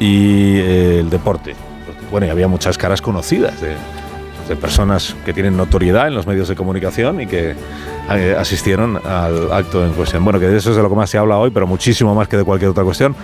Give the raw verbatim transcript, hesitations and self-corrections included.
y eh, el deporte. Bueno, y había muchas caras conocidas de, de personas que tienen notoriedad en los medios de comunicación y que eh, asistieron al acto en cuestión. Bueno, que de eso es de lo que más se habla hoy, pero muchísimo más que de cualquier otra cuestión.